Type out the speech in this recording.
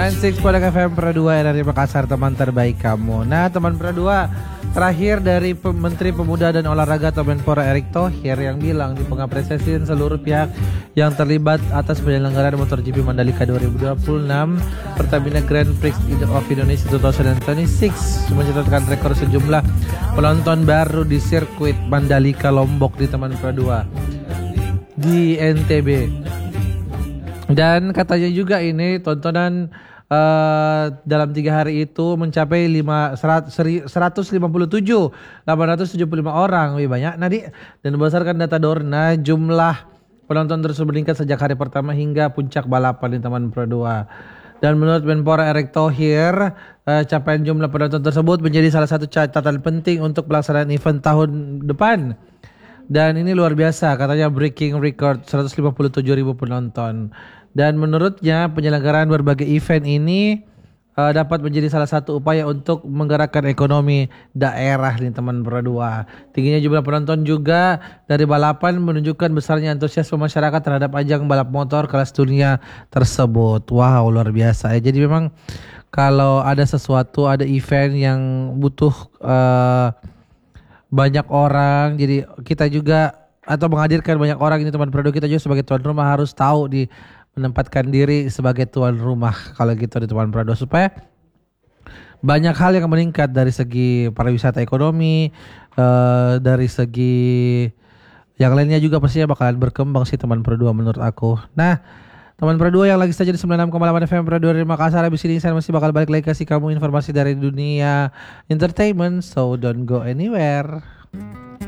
96 pada FM Pro 2 RRI Makassar, teman terbaik kamu. Nah, teman Pro 2, terakhir dari Menteri Pemuda dan Olahraga atau Menpora Erick Thohir yang bilang di pengapresiasian seluruh pihak yang terlibat atas penyelenggaraan MotoGP Mandalika 2026, Pertamina Grand Prix of Indonesia 2026 mencatatkan rekor sejumlah penonton baru di sirkuit Mandalika Lombok di teman Pro 2 di NTB. Dan katanya juga ini tontonan dalam 3 hari itu mencapai 157.875 orang, lebih banyak Nadi. Dan berdasarkan data Dorna, jumlah penonton terus meningkat sejak hari pertama hingga puncak balapan di Taman Pro 2. Dan menurut Menpora Erick Thohir, capaian jumlah penonton tersebut menjadi salah satu catatan penting untuk pelaksanaan event tahun depan. Dan ini luar biasa, katanya breaking record 157.000 penonton. Dan menurutnya penyelenggaraan berbagai event ini dapat menjadi salah satu upaya untuk menggerakkan ekonomi daerah di Taman Pro 2. Tingginya jumlah penonton juga dari balapan menunjukkan besarnya antusiasme masyarakat terhadap ajang balap motor kelas dunia tersebut. Wow, luar biasa ya. Jadi memang kalau ada sesuatu, ada event yang butuh banyak orang, jadi kita juga atau menghadirkan banyak orang ini teman produk, kita juga sebagai tuan rumah harus tahu menempatkan diri sebagai tuan rumah kalau gitu di teman produk, supaya banyak hal yang meningkat dari segi pariwisata ekonomi, dari segi yang lainnya juga pastinya bakalan berkembang sih teman Pro 2 menurut aku. Nah, teman Pro 2 yang lagi saja di 96,8 FM Pro 2 dari Makassar, habis ini saya masih bakal balik lagi kasih kamu informasi dari dunia entertainment, so don't go anywhere.